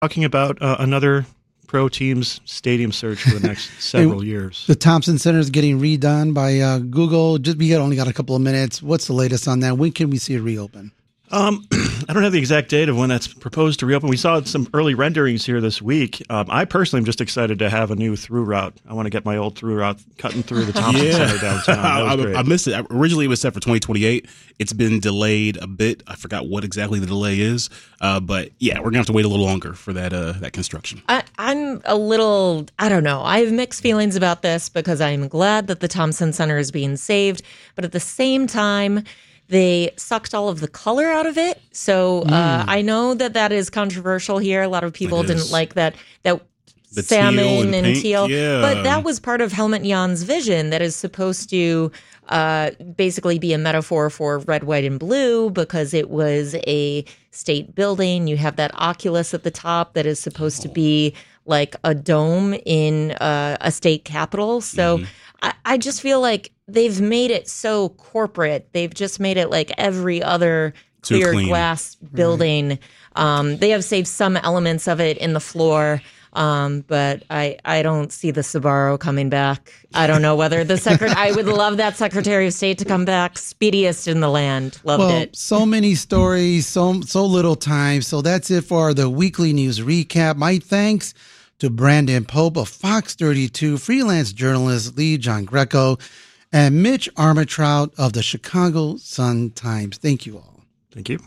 talking about another pro team's stadium search for the next several years. The Thompson Center is getting redone by Google. We only got a couple of minutes. What's the latest on that? When can we see it reopen? I don't have the exact date of when that's proposed to reopen. We saw some early renderings here this week. I personally am just excited to have a new through route. I want to get my old through route cutting through the Thompson Center downtown. I missed it. Originally, it was set for 2028. It's been delayed a bit. I forgot what exactly the delay is. But yeah, we're going to have to wait a little longer for that construction. I'm a little, I don't know. I have mixed feelings about this because I'm glad that the Thompson Center is being saved. But at the same time, they sucked all of the color out of it. So I know that is controversial here. A lot of people didn't like that the salmon and teal. Yeah. But that was part of Helmut Jahn's vision that is supposed to basically be a metaphor for red, white, and blue because it was a state building. You have that oculus at the top that is supposed to be like a dome in a state capitol. So I just feel like they've made it so corporate. They've just made it like every other clear glass building. They have saved some elements of it in the floor, but I don't see the Sbarro coming back. I don't know whether I would love that Secretary of State to come back. Speediest in the land. Loved it. So many stories, so little time. So that's it for the weekly news recap. My thanks to Brandon Pope of Fox 32, freelance journalist Lee John Greco, and Mitch Armentrout of the Chicago Sun-Times. Thank you all. Thank you.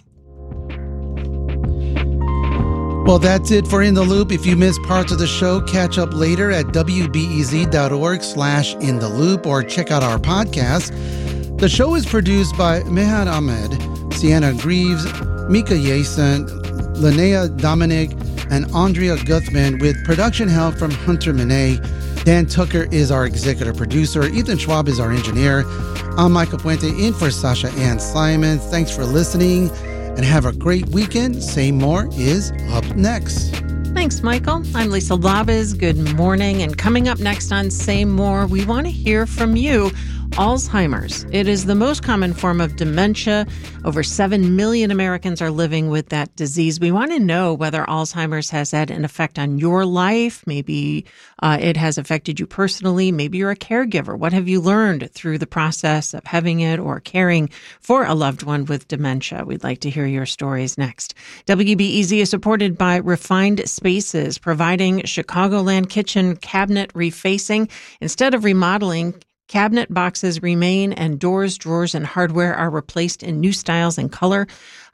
Well, that's it for In the Loop. If you missed parts of the show, catch up later at wbez.org/intheloop or check out our podcast. The show is produced by Mehad Ahmed, Sienna Greaves, Mika Yason, Linnea Dominic, and Andrea Guthman, with production help from Hunter Monet. Dan Tucker is our executive producer. Ethan Schwab is our engineer. I'm Michael Puente in for Sasha Ann Simons. Thanks for listening and have a great weekend. Say More is up next. Thanks, Michael. I'm Lisa Labez. Good morning. And coming up next on Say More, we want to hear from you. Alzheimer's. It is the most common form of dementia. Over 7 million Americans are living with that disease. We want to know whether Alzheimer's has had an effect on your life. Maybe it has affected you personally. Maybe you're a caregiver. What have you learned through the process of having it or caring for a loved one with dementia? We'd like to hear your stories next. WBEZ is supported by Refined Spaces, providing Chicagoland kitchen cabinet refacing. Instead of remodeling, cabinet boxes remain and doors, drawers, and hardware are replaced in new styles and colors.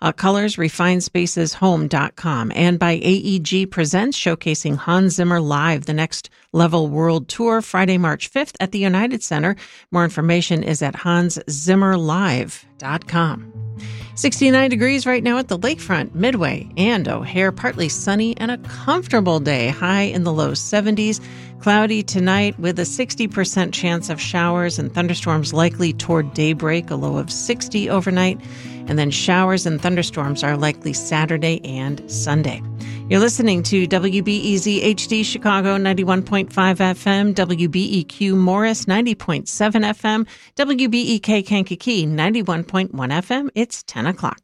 RefinedSpacesHome.com. And by AEG Presents, showcasing Hans Zimmer Live, the Next Level World Tour, Friday, March 5th at the United Center. More information is at HansZimmerLive.com. 69 degrees right now at the lakefront, Midway, and O'Hare. Partly sunny and a comfortable day. High in the low 70s. Cloudy tonight with a 60% chance of showers and thunderstorms likely toward daybreak, a low of 60 overnight. And then showers and thunderstorms are likely Saturday and Sunday. You're listening to WBEZ HD Chicago 91.5 FM, WBEQ Morris 90.7 FM, WBEK Kankakee 91.1 FM. It's 10 o'clock.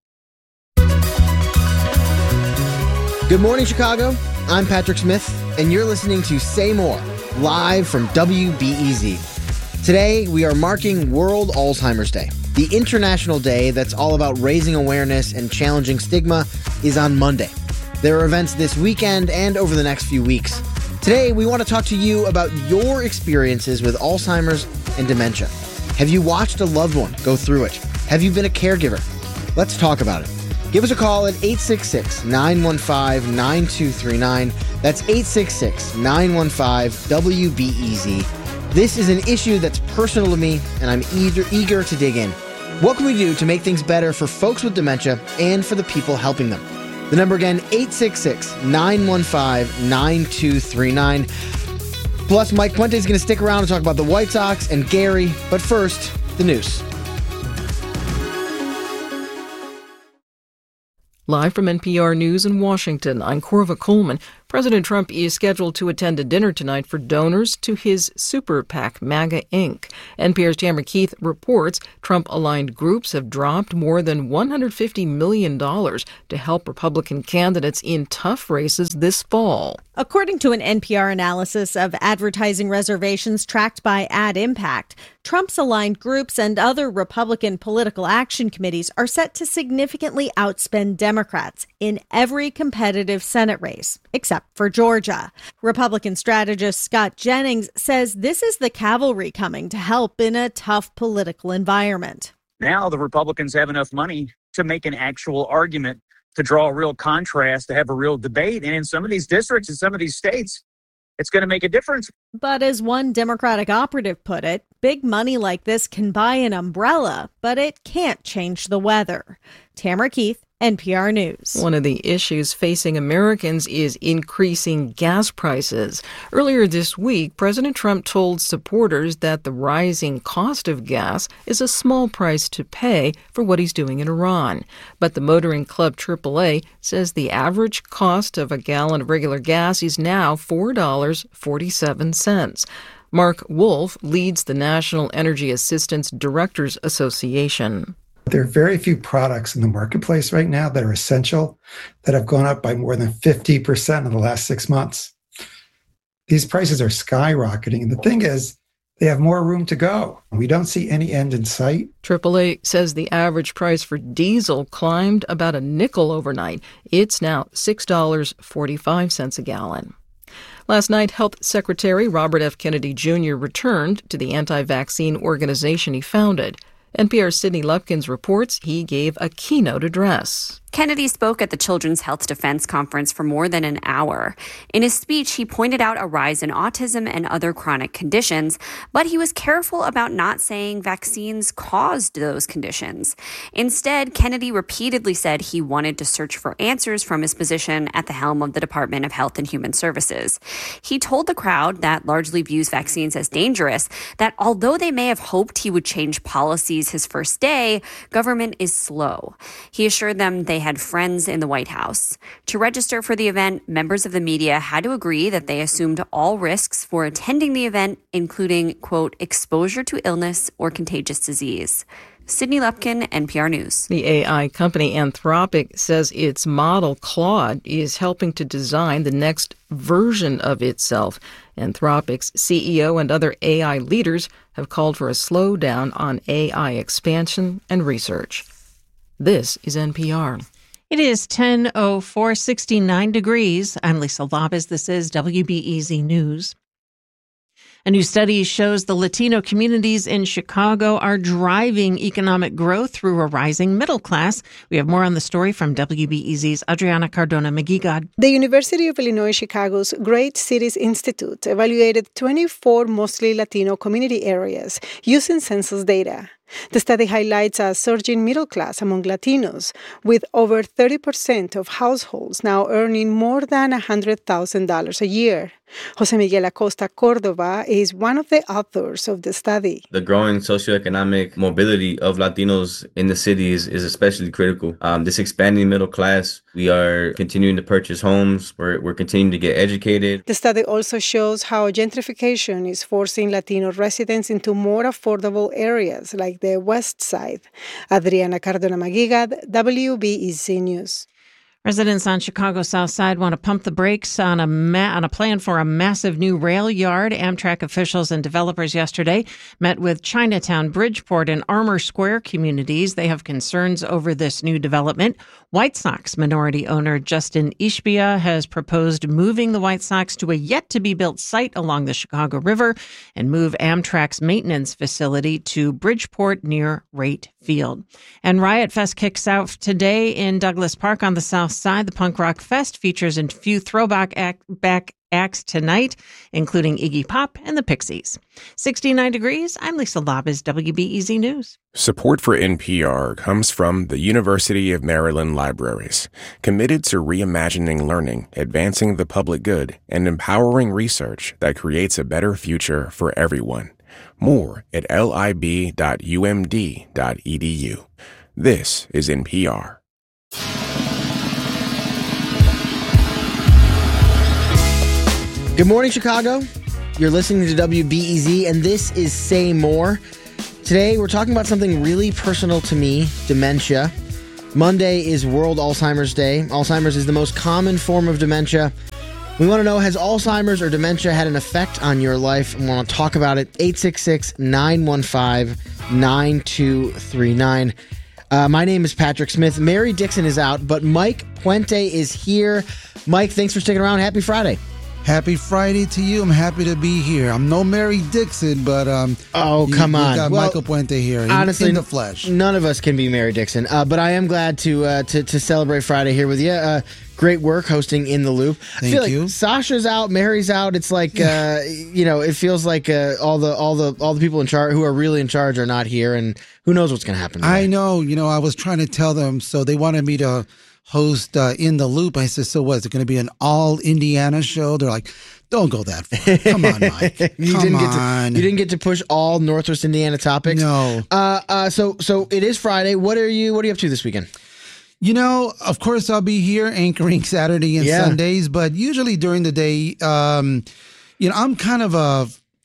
Good morning, Chicago. I'm Patrick Smith, and you're listening to Say More, live from WBEZ. Today, we are marking World Alzheimer's Day. The international day that's all about raising awareness and challenging stigma is on Monday. There are events this weekend and over the next few weeks. Today, we want to talk to you about your experiences with Alzheimer's and dementia. Have you watched a loved one go through it? Have you been a caregiver? Let's talk about it. Give us a call at 866-915-9239. That's 866-915-WBEZ. This is an issue that's personal to me, and I'm eager to dig in. What can we do to make things better for folks with dementia and for the people helping them? The number again, 866-915-9239. Plus, Mike Puente is going to stick around and talk about the White Sox and Gary. But first, the news. Live from NPR News in Washington, I'm Corva Coleman. President Trump is scheduled to attend a dinner tonight for donors to his super PAC, MAGA Inc. NPR's Tamara Keith reports Trump-aligned groups have dropped more than $150 million to help Republican candidates in tough races this fall. According to an NPR analysis of advertising reservations tracked by Ad Impact, Trump's aligned groups and other Republican political action committees are set to significantly outspend Democrats in every competitive Senate race, except for Georgia. Republican strategist Scott Jennings says this is the cavalry coming to help in a tough political environment. Now the Republicans have enough money to make an actual argument, to draw a real contrast, to have a real debate. And in some of these districts, in some of these states, it's going to make a difference. But as one Democratic operative put it, big money like this can buy an umbrella, but it can't change the weather. Tamara Keith, NPR News. One of the issues facing Americans is increasing gas prices. Earlier this week, President Trump told supporters that the rising cost of gas is a small price to pay for what he's doing in Iran. But the motoring club AAA says the average cost of a gallon of regular gas is now $4.47. Mark Wolf leads the National Energy Assistance Directors Association. There are very few products in the marketplace right now that are essential that have gone up by more than 50% in the last 6 months. These prices are skyrocketing. And the thing is, they have more room to go. We don't see any end in sight. AAA says the average price for diesel climbed about a nickel overnight. It's now $6.45 a gallon. Last night, Health Secretary Robert F. Kennedy Jr. returned to the anti-vaccine organization he founded. NPR's Sydney Lupkins reports he gave a keynote address. Kennedy spoke at the Children's Health Defense Conference for more than an hour. In his speech, he pointed out a rise in autism and other chronic conditions, but he was careful about not saying vaccines caused those conditions. Instead, Kennedy repeatedly said he wanted to search for answers from his position at the helm of the Department of Health and Human Services. He told the crowd that largely views vaccines as dangerous that although they may have hoped he would change policies his first day, government is slow. He assured them they had friends in the White House. To register for the event, members of the media had to agree that they assumed all risks for attending the event, including, quote, exposure to illness or contagious disease. Sydney Lupkin, NPR News. The AI company Anthropic says its model Claude is helping to design the next version of itself. Anthropic's CEO and other AI leaders have called for a slowdown on AI expansion and research. This is NPR. It is 10:04, 69 degrees. I'm Lisa Labas. This is WBEZ News. A new study shows the Latino communities in Chicago are driving economic growth through a rising middle class. We have more on the story from WBEZ's Adriana Cardona-McGeegod. The University of Illinois Chicago's Great Cities Institute evaluated 24 mostly Latino community areas using census data. The study highlights a surging middle class among Latinos, with over 30% of households now earning more than $100,000 a year. Jose Miguel Acosta Cordova is one of the authors of the study. The growing socioeconomic mobility of Latinos in the cities is especially critical. This expanding middle class, we are continuing to purchase homes. We're continuing to get educated. The study also shows how gentrification is forcing Latino residents into more affordable areas like the West Side. Adriana Cardona-McGeegod, WBEZ News. Residents on Chicago's South Side want to pump the brakes on a plan for a massive new rail yard. Amtrak officials and developers yesterday met with Chinatown, Bridgeport, and Armour Square communities. They have concerns over this new development. White Sox minority owner Justin Ishbia has proposed moving the White Sox to a yet-to-be-built site along the Chicago River and move Amtrak's maintenance facility to Bridgeport near Rate Field. And Riot Fest kicks out today in Douglas Park on the South Side. The Punk Rock Fest features a few throwback acts tonight, including Iggy Pop and the Pixies. 69 degrees. I'm Lisa Labas, WBEZ News. Support for NPR comes from the University of Maryland Libraries, committed to reimagining learning, advancing the public good, and empowering research that creates a better future for everyone. More at lib.umd.edu. This is NPR. Good morning, Chicago. You're listening to WBEZ, and this is Say More. Today, we're talking about something really personal to me, dementia. Monday is World Alzheimer's Day. Alzheimer's is the most common form of dementia. We want to know, has Alzheimer's or dementia had an effect on your life? And we want to talk about it. 866-915-9239. My name is Patrick Smith. Mary Dixon is out, but Mike Puente is here. Mike, thanks for sticking around. Happy Friday. Happy Friday to you. I'm happy to be here. I'm no Mary Dixon, but come on. You got Michael Puente here honestly, in the flesh. None of us can be Mary Dixon, but I am glad to celebrate Friday here with you. Great work hosting In the Loop. Thank you. Like Sasha's out, Mary's out. It's like it feels like all the people in charge who are really in charge are not here, and who knows what's going to happen today. I know. I was trying to tell them, so they wanted me to host In the Loop. I said, so what? Is it going to be an all Indiana show? They're like, don't go that far. Come on, Mike. You didn't get to push all Northwest Indiana topics. No. So it is Friday. What are you up to this weekend? Of course, I'll be here anchoring Saturday and Sundays, but usually during the day, I'm kind of a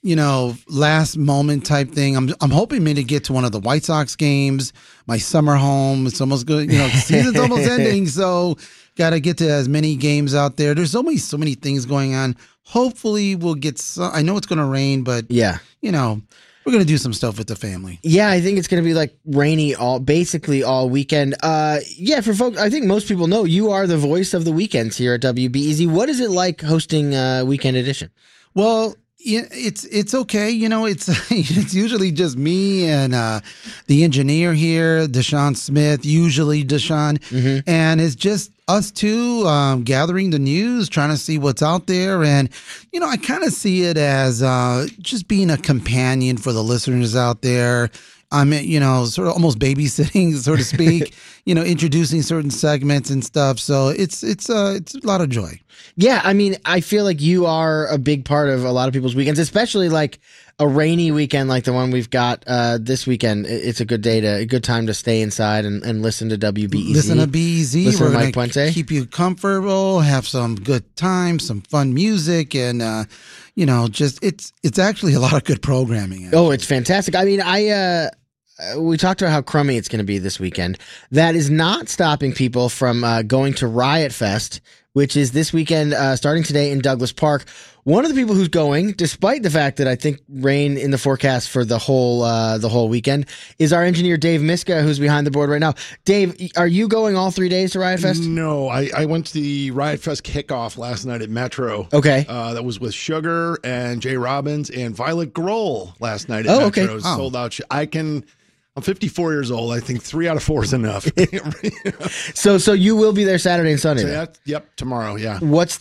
last moment type thing. I'm hoping maybe to get to one of the White Sox games. My summer home. It's almost good. Season's almost ending, so got to get to as many games out there. There's always so many things going on. Hopefully, we'll get some. I know it's going to rain, but we're going to do some stuff with the family. Yeah, I think it's going to be like rainy basically all weekend. For folks, I think most people know you are the voice of the weekends here at WBEZ. What is it like hosting Weekend Edition? Well, it's okay. It's usually just me and the engineer here, Deshaun Smith, usually Deshaun, and it's just us two gathering the news, trying to see what's out there. And, I kind of see it as just being a companion for the listeners out there. I'm, sort of almost babysitting, so to speak, introducing certain segments and stuff. So it's a lot of joy. Yeah, I mean, I feel like you are a big part of a lot of people's weekends, especially like a rainy weekend like the one we've got this weekend. It's a good time to stay inside and listen to WBEZ. Listen to BEZ. Listen We're to Mike going Puente. to keep you comfortable, have some good time, some fun music, and it's actually a lot of good programming. Actually. Oh, it's fantastic. I mean, we talked about how crummy it's going to be this weekend. That is not stopping people from going to Riot Fest, which is this weekend, starting today in Douglas Park. One of the people who's going, despite the fact that I think rain in the forecast for the whole weekend, is our engineer Dave Miska, who's behind the board right now. Dave, are you going all 3 days to Riot Fest? No, I went to the Riot Fest kickoff last night at Metro. Okay. That was with Sugar and Jay Robbins and Violet Grohl last night at Metro. Okay. Sold out. I'm 54 years old. I think 3 out of 4 is enough. So you will be there Saturday and Sunday. Yep, tomorrow. Yeah. What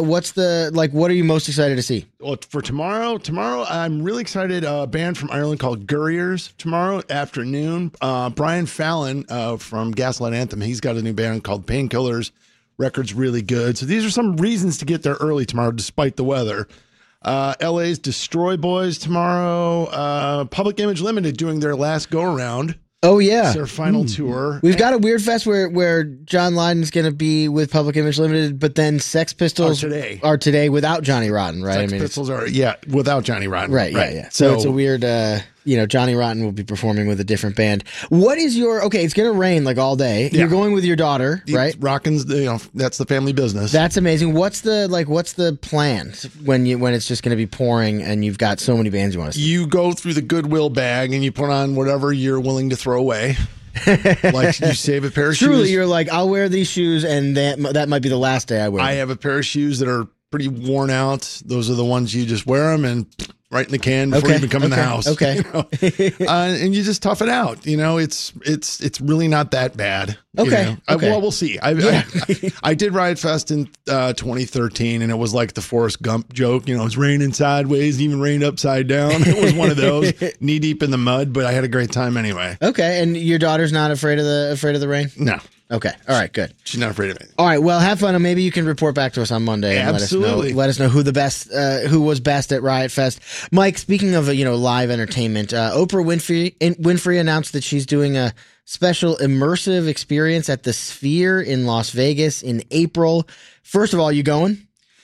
are you most excited to see? Well, for tomorrow, I'm really excited. A band from Ireland called Gurriers tomorrow afternoon. Brian Fallon from Gaslight Anthem. He's got a new band called Painkillers. Record's really good. So these are some reasons to get there early tomorrow, despite the weather. LA's Destroy Boys tomorrow. Public Image Limited doing their last go around. Oh yeah, it's their final tour. We've got a weird fest where John Lydon's going to be with Public Image Limited, but then Sex Pistols are today without Johnny Rotten, right? Sex Pistols are without Johnny Rotten, right? Yeah. So it's a weird. Johnny Rotten will be performing with a different band. What is it's going to rain like all day. Yeah. You're going with your daughter, right? Rockin's, that's the family business. That's amazing. What's the plan when it's just going to be pouring and you've got so many bands you want to see? You go through the Goodwill bag and you put on whatever you're willing to throw away. Like you save a pair of shoes. Truly, you're like, I'll wear these shoes and that might be the last day I wear them. I have a pair of shoes that are pretty worn out. Those are the ones you just wear them and right in the can before you even come in the house. Okay. And you just tough it out. It's really not that bad. Okay. Well, we'll see. I did Riot Fest in 2013, and it was like the Forrest Gump joke. It's raining sideways, even rained upside down. It was one of those, knee deep in the mud, but I had a great time anyway. Okay. And your daughter's not afraid of the rain? No. Okay. All right. Good. She's not afraid of it. All right. Well, have fun, and maybe you can report back to us on Monday. And absolutely. Let us know who was best at Riot Fest. Mike, speaking of live entertainment, Oprah Winfrey announced that she's doing a special immersive experience at the Sphere in Las Vegas in April. First of all, you going?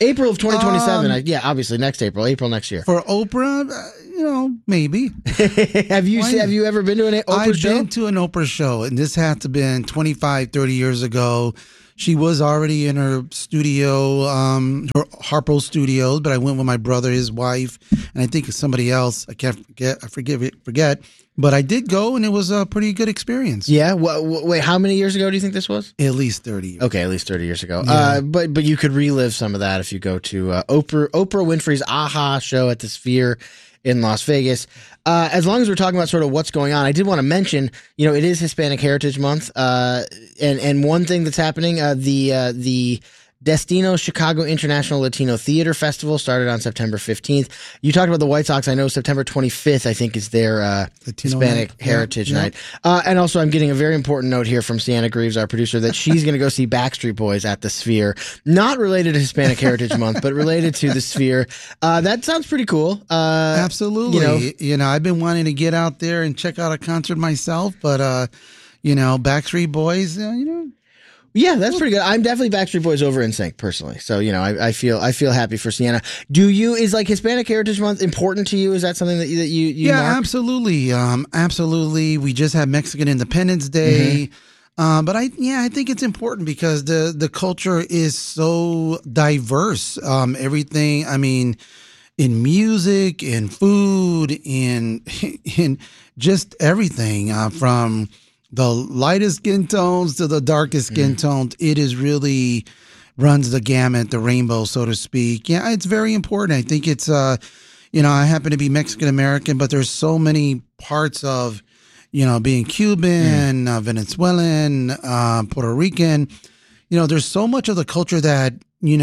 April of 2027. Obviously next April next year. For Oprah, maybe. Have you ever been to an Oprah show? I've been to an Oprah show, and this had to have been 25, 30 years ago. She was already in her studio, her Harpo Studios, but I went with my brother, his wife, and I think somebody else. I forget. But I did go, and it was a pretty good experience. Yeah. Wait, how many years ago do you think this was? At least 30 years. Okay, at least 30 years ago. Yeah. But you could relive some of that if you go to Oprah Winfrey's AHA show at the Sphere in Las Vegas. As long as we're talking about sort of what's going on, I did want to mention, it is Hispanic Heritage Month. And one thing that's happening, the Destino Chicago International Latino Theater Festival started on September 15th. You talked about the White Sox. I know September 25th, I think, is their Hispanic Heritage Night. And also, I'm getting a very important note here from Sienna Greaves, our producer, that she's going to go see Backstreet Boys at the Sphere. Not related to Hispanic Heritage Month, but related to the Sphere. That sounds pretty cool. Absolutely. I've been wanting to get out there and check out a concert myself, but, Backstreet Boys, Yeah, that's pretty good. I'm definitely Backstreet Boys over NSYNC personally. So, I feel happy for Sienna. Is like Hispanic Heritage Month important to you? Is that something that you mark? Absolutely. Absolutely. We just had Mexican Independence Day. But I think it's important because the culture is so diverse. Everything, in music, in food, in just everything, from the lightest skin tones to the darkest skin tones. It is really runs the gamut, the rainbow, so to speak. Yeah, it's very important. I think it's, I happen to be Mexican American, but there's so many parts of, being Cuban, Venezuelan, Puerto Rican. There's so much of the culture that,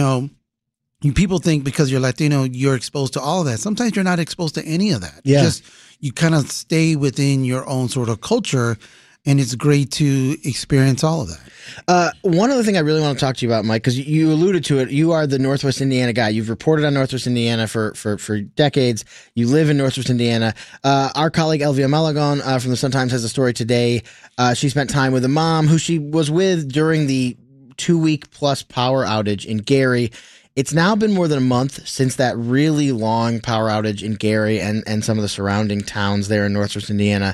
people think because you're Latino, you're exposed to all of that. Sometimes you're not exposed to any of that. Yeah. You kind of stay within your own sort of culture. And it's great to experience all of that. One other thing I really want to talk to you about, Mike, because you alluded to it. You are the Northwest Indiana guy. You've reported on Northwest Indiana for decades. You live in Northwest Indiana. Our colleague Elvia Malagon from the Sun-Times has a story today. She spent time with a mom who she was with during the 2-week plus power outage in Gary. It's now been more than a month since that really long power outage in Gary and some of the surrounding towns there in Northwest Indiana.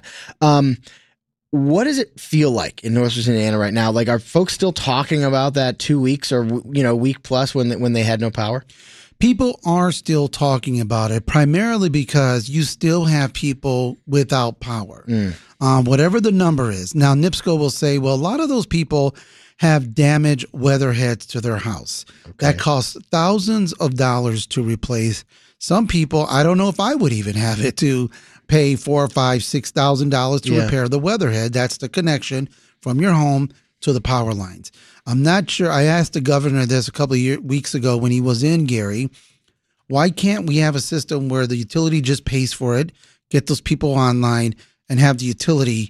What does it feel like in Northwest Indiana right now? Like, are folks still talking about that 2 weeks or, week plus when they had no power? People are still talking about it, primarily because you still have people without power. Whatever the number is. Now, NIPSCO will say, well, a lot of those people have damaged weatherheads to their house. Okay. That costs thousands of dollars to replace. Some people, I don't know if I would even have it to pay $4,000, $5,000, $6,000 to repair the weatherhead. That's the connection from your home to the power lines. I'm not sure. I asked the governor this a couple of weeks ago when he was in Gary. Why can't we have a system where the utility just pays for it, get those people online, and have the utility,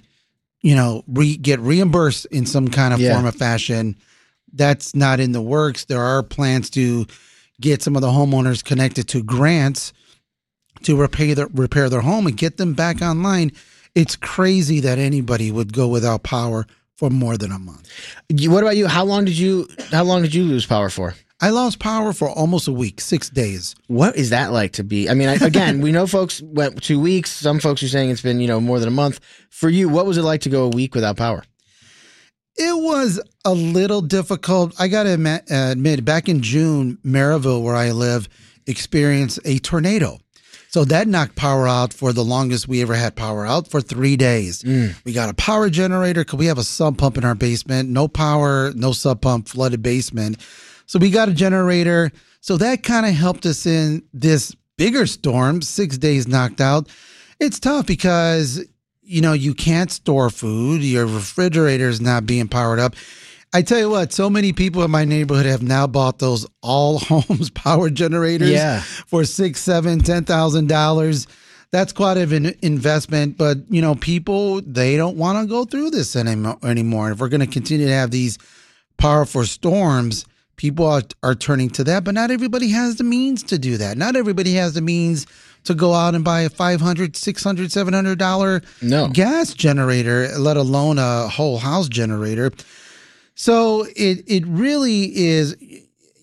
get reimbursed in some kind of form of fashion? That's not in the works. There are plans to get some of the homeowners connected to grants to repair their home and get them back online. It's crazy that anybody would go without power for more than a month. What about you? How long did you lose power for? I lost power for almost a week, 6 days. What is that like to be? Again, we know folks went 2 weeks. Some folks are saying it's been, more than a month. For you, what was it like to go a week without power? It was a little difficult. I got to admit, back in June, Maryville, where I live, experienced a tornado. So that knocked power out for the longest we ever had power out, for 3 days. We got a power generator because we have a sub pump in our basement. No power, no sub pump, flooded basement. So we got a generator. So that kind of helped us in this bigger storm, 6 days knocked out. It's tough because, you can't store food. Your refrigerator is not being powered up. I tell you what, so many people in my neighborhood have now bought those all homes power generators for $6,000, $7,000, $10,000. That's quite an investment, but people, they don't want to go through this anymore. If we're going to continue to have these powerful storms, people are turning to that, but not everybody has the means to do that. Not everybody has the means to go out and buy a $500, $600, $700 gas generator, let alone a whole house generator. So it really is,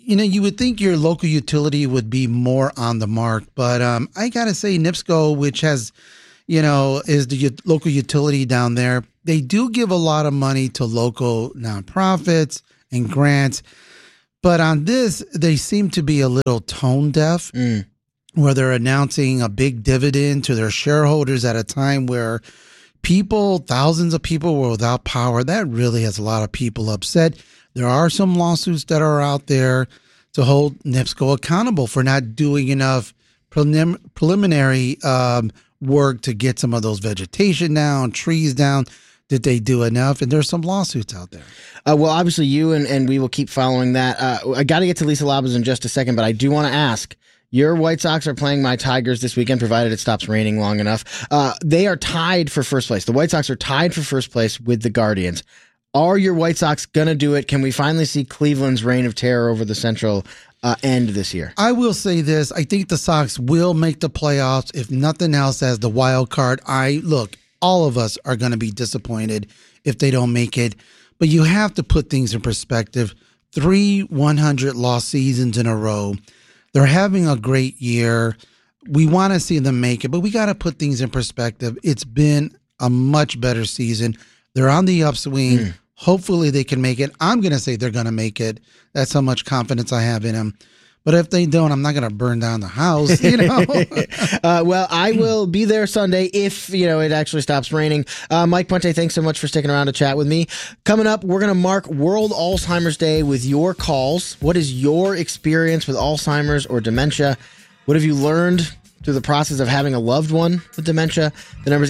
you would think your local utility would be more on the mark, but I got to say NIPSCO, which has, is the local utility down there, they do give a lot of money to local nonprofits and grants. But on this, they seem to be a little tone deaf, where they're announcing a big dividend to their shareholders at a time where thousands of people were without power. That really has a lot of people upset. There are some lawsuits that are out there to hold NIPSCO accountable for not doing enough preliminary work to get some of those vegetation down, trees down. Did they do enough? And there's some lawsuits out there. Well, obviously you and we will keep following that. I got to get to Lisa Labuz in just a second, but I do want to ask, your White Sox are playing my Tigers this weekend, provided it stops raining long enough. They are tied for first place. The White Sox are tied for first place with the Guardians. Are your White Sox going to do it? Can we finally see Cleveland's reign of terror over the Central end this year? I will say this. I think the Sox will make the playoffs, if nothing else, as the wild card. All of us are going to be disappointed if they don't make it. But you have to put things in perspective. 3 100-loss seasons in a row. They're having a great year. We want to see them make it, but we got to put things in perspective. It's been a much better season. They're on the upswing. Hopefully they can make it. I'm going to say they're going to make it. That's how much confidence I have in them. But if they don't, I'm not going to burn down the house, Well, I will be there Sunday if, it actually stops raining. Mike Puente, thanks so much for sticking around to chat with me. Coming up, we're going to mark World Alzheimer's Day with your calls. What is your experience with Alzheimer's or dementia? What have you learned through the process of having a loved one with dementia? The number is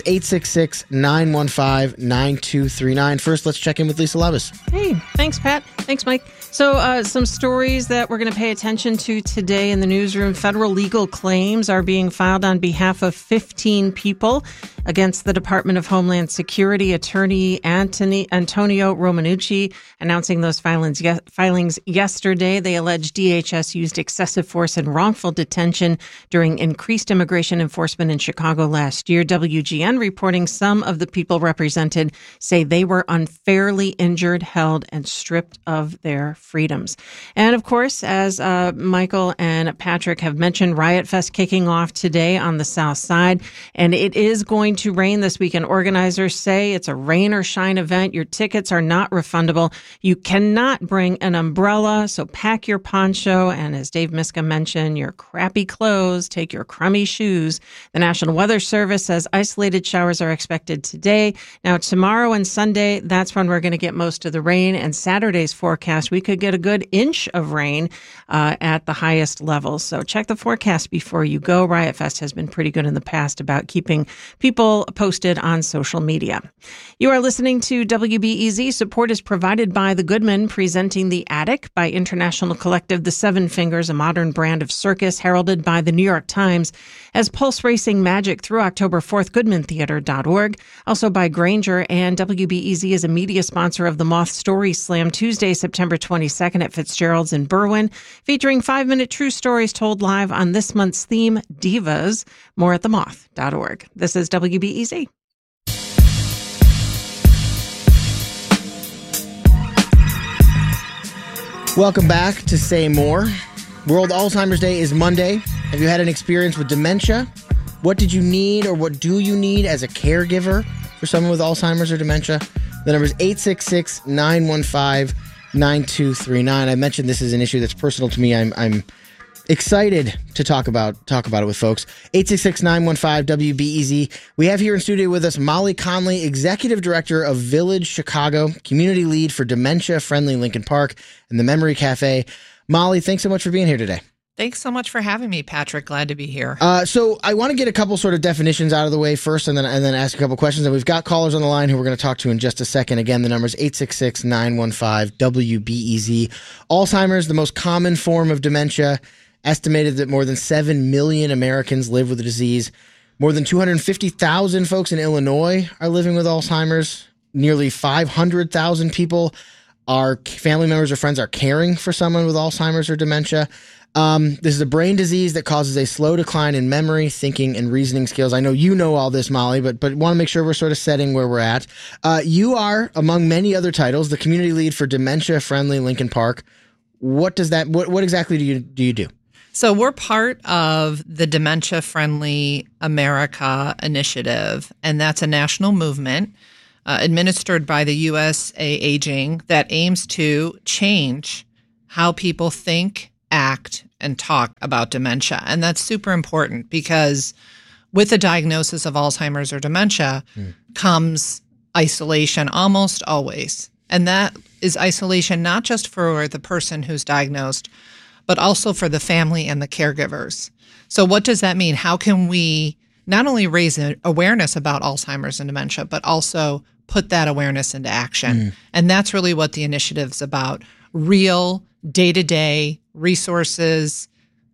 866-915-9239. First, let's check in with Lisa Labuz. Hey, thanks, Pat. Thanks, Mike. So some stories that we're going to pay attention to today in the newsroom. Federal legal claims are being filed on behalf of 15 people against the Department of Homeland Security. Attorney Antonio Romanucci announcing those filings yesterday. They allege DHS used excessive force and wrongful detention during increased immigration enforcement in Chicago last year. WGN reporting some of the people represented say they were unfairly injured, held, and stripped of their freedoms. And of course, as Michael and Patrick have mentioned, Riot Fest kicking off today on the South Side, and it is going to rain this weekend. Organizers say it's a rain or shine event. Your tickets are not refundable. You cannot bring an umbrella, so pack your poncho, and as Dave Miska mentioned, your crappy clothes, take your crummy shoes. The National Weather Service says isolated showers are expected today. Now, tomorrow and Sunday, that's when we're going to get most of the rain, and Saturday's forecast, we could get a good inch of rain at the highest levels. So check the forecast before you go. Riot Fest has been pretty good in the past about keeping people posted on social media. You are listening to WBEZ. Support is provided by The Goodman, presenting The Attic by International Collective, The Seven Fingers, a modern brand of circus heralded by the New York Times as Pulse Racing Magic through October 4th, goodmantheater.org. Also by Granger, and WBEZ is a media sponsor of the Moth Story Slam Tuesday, September 22nd at Fitzgerald's in Berwyn, featuring 5-minute true stories told live on this month's theme, Divas. More at themoth.org. This is WBEZ. Welcome back to Say More. World Alzheimer's Day is Monday. Have you had an experience with dementia? What did you need, or what do you need as a caregiver for someone with Alzheimer's or dementia? The number is 866-915-9239. I mentioned this is an issue that's personal to me. I'm excited to talk about it with folks. 866-915-WBEZ. We have here in studio with us Molly Conley, Executive Director of Village Chicago, Community Lead for Dementia Friendly Lincoln Park, and the Memory Cafe. Molly, thanks so much for being here today. Thanks so much for having me, Patrick. Glad to be here. So I want to get a couple sort of definitions out of the way first, and then ask a couple questions. And we've got callers on the line who we're going to talk to in just a second. Again, the number is 866-915-WBEZ. Alzheimer's, the most common form of dementia. Estimated that more than 7 million Americans live with the disease. More than 250,000 folks in Illinois are living with Alzheimer's. Nearly 500,000 people, our family members or friends, are caring for someone with Alzheimer's or dementia. This is a brain disease that causes a slow decline in memory, thinking, and reasoning skills. I know you know all this, Molly, but want to make sure we're sort of setting where we're at. You are, among many other titles, the community lead for Dementia Friendly Lincoln Park. what does that? What exactly do you do? So we're part of the Dementia Friendly America initiative, and that's a national movement administered by the USA Aging that aims to change how people think, act, and talk about dementia. And that's super important because with a diagnosis of Alzheimer's or dementia comes isolation almost always. And that is isolation not just for the person who's diagnosed, but also for the family and the caregivers. So what does that mean? How can we not only raise awareness about Alzheimer's and dementia, but also put that awareness into action? And that's really what the initiative's about. Real, day-to-day resources,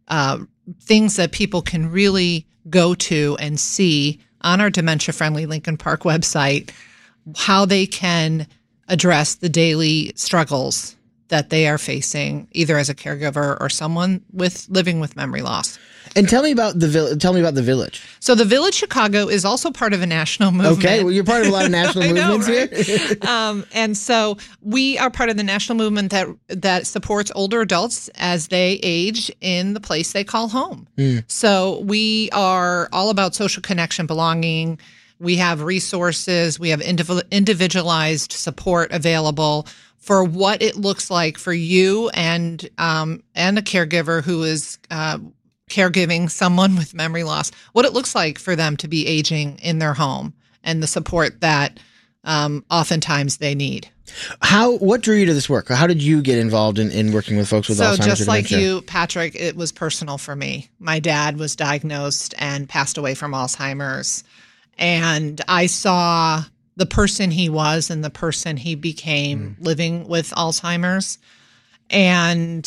things that people can really go to and see on our dementia-friendly Lincoln Park website, how they can address the daily struggles that they are facing, either as a caregiver or someone living with memory loss. And tell me about the Village. So the Village Chicago is also part of a national movement. Okay, well, you're part of a lot of national movements here. And so we are part of the national movement that supports older adults as they age in the place they call home. So we are all about social connection, belonging. We have resources. We have individualized support available for what it looks like for you and a caregiver who is caregiving someone with memory loss, what it looks like for them to be aging in their home and the support that oftentimes they need. What drew you to this work? How did you get involved in working with folks with Alzheimer's or dementia? So just like you, Patrick, it was personal for me. My dad was diagnosed and passed away from Alzheimer's. And I saw the person he was and the person he became living with Alzheimer's. And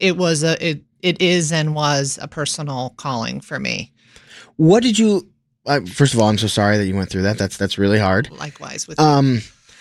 it is and was a personal calling for me. What did you, first of all, I'm so sorry that you went through that. That's really hard. Likewise with you.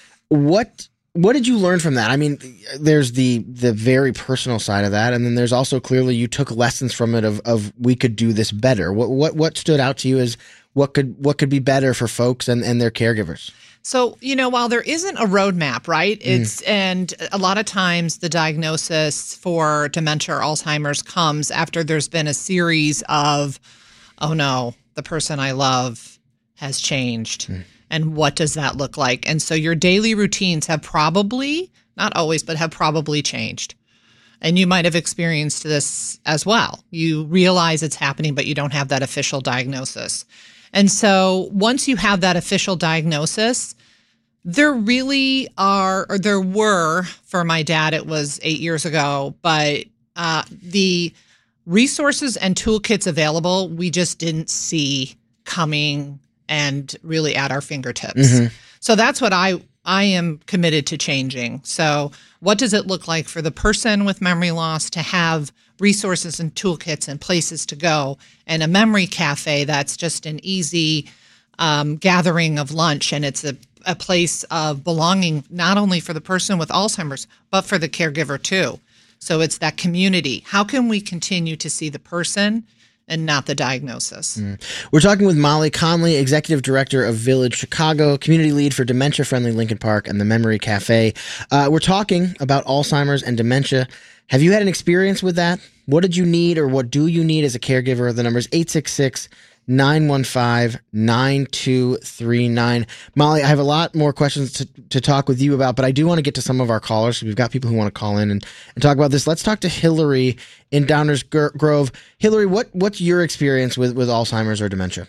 What did you learn from that? I mean, there's the very personal side of that. And then there's also clearly you took lessons from it of we could do this better. What stood out to you as what could be better for folks and their caregivers? So, while there isn't a roadmap, right? And a lot of times the diagnosis for dementia or Alzheimer's comes after there's been a series of, oh no, the person I love has changed. And what does that look like? And so your daily routines have probably, not always, but have probably changed. And you might have experienced this as well. You realize it's happening, but you don't have that official diagnosis. And so once you have that official diagnosis, there really are, or there were, for my dad, it was 8 years ago, but the resources and toolkits available, we just didn't see coming and really at our fingertips. So that's what I am committed to changing. So what does it look like for the person with memory loss to have resources and toolkits and places to go, and a memory cafe that's just an easy gathering of lunch, and it's a place of belonging not only for the person with Alzheimer's, but for the caregiver too. So it's that community. How can we continue to see the person and not the diagnosis? We're talking with Molly Conley, Executive Director of Village Chicago, Community Lead for Dementia-Friendly Lincoln Park and the Memory Cafe. We're talking about Alzheimer's and dementia. Have you had an experience with that? What did you need, or what do you need as a caregiver? The number is 866-915-9239. Molly, I have a lot more questions to talk with you about, but I do want to get to some of our callers. We've got people who want to call in and talk about this. Let's talk to Hillary in Downers Grove. Hillary, what's your experience with Alzheimer's or dementia?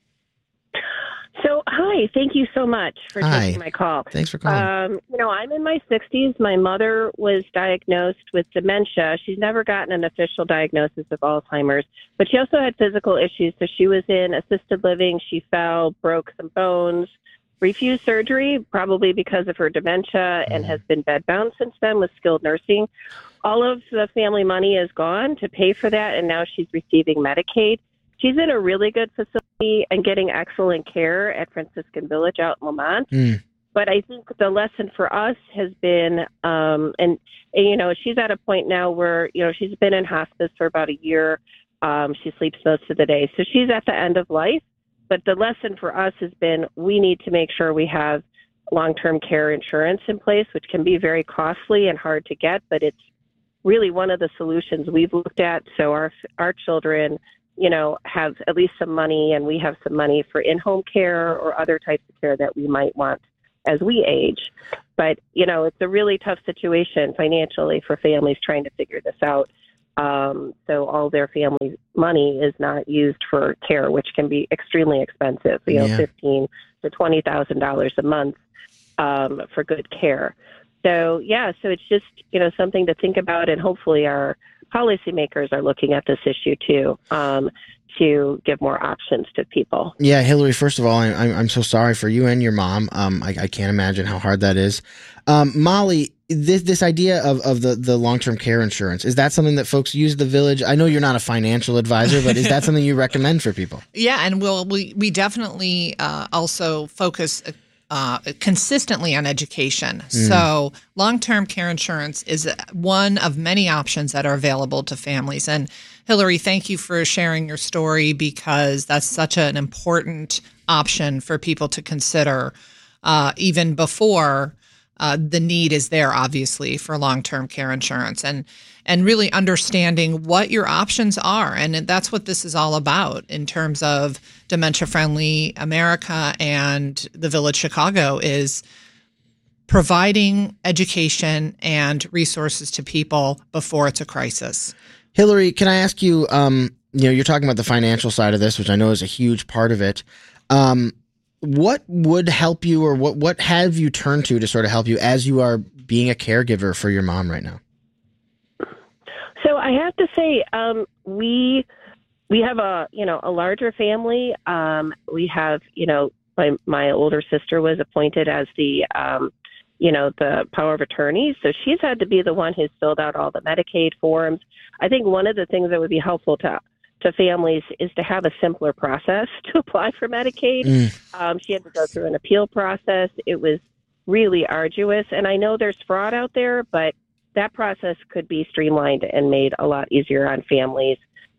So, hi, thank you so much for taking my call. Thanks for calling. I'm in my 60s. My mother was diagnosed with dementia. She's never gotten an official diagnosis of Alzheimer's, but she also had physical issues. So she was in assisted living. She fell, broke some bones, refused surgery, probably because of her dementia, and has been bedbound since then with skilled nursing. All of the family money is gone to pay for that, and now she's receiving Medicaid. She's in a really good facility and getting excellent care at Franciscan Village out in Lamont. But I think the lesson for us has been, she's at a point now where, she's been in hospice for about a year. She sleeps most of the day. So she's at the end of life. But the lesson for us has been we need to make sure we have long-term care insurance in place, which can be very costly and hard to get, but it's really one of the solutions we've looked at. So our children, have at least some money, and we have some money for in-home care or other types of care that we might want as we age. But, it's a really tough situation financially for families trying to figure this out. So all their family money is not used for care, which can be extremely expensive, $15,000 to $20,000 a month for good care. So, so it's just, something to think about, and hopefully our policymakers are looking at this issue too, to give more options to people. Yeah, Hillary, first of all, I'm so sorry for you and your mom. I can't imagine how hard that is. Molly, this idea of the long-term care insurance, is that something that folks use at the Village? I know you're not a financial advisor, but is that something you recommend for people? Yeah, and we definitely also focus consistently on education. So long-term care insurance is one of many options that are available to families. And Hillary, thank you for sharing your story, because that's such an important option for people to consider even before the need is there, obviously, for long-term care insurance, and really understanding what your options are. And that's what this is all about in terms of Dementia-Friendly America and the Village Chicago, is providing education and resources to people before it's a crisis. Hillary, can I ask you, you're talking about the financial side of this, which I know is a huge part of it. What would help you, or what have you turned to sort of help you as you are being a caregiver for your mom right now? So I have to say, we have a larger family. We have, my older sister was appointed as the power of attorney. So she's had to be the one who's filled out all the Medicaid forms. I think one of the things that would be helpful to families is to have a simpler process to apply for Medicaid. She had to go through an appeal process. It was really arduous. And I know there's fraud out there, but that process could be streamlined and made a lot easier on families.